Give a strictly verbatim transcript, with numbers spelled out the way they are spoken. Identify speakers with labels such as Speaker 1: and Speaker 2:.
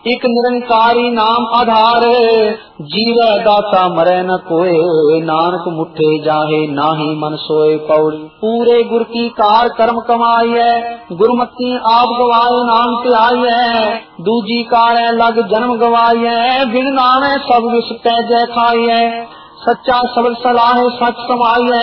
Speaker 1: एक निरंकारी नाम आधार, जीवै दाता मरै न कोय, नानक मुठे जाहे नाहि मन सोए। पौड़ी पूरे गुर की कार कर्म कमाई है, गुरमति आप गवाए नाम ते आई है। दूजी कार लग जन्म गवाई है, बिन नामे सब विष पै जय खाई है। सच्चा शब्द सलाह सच समाई है,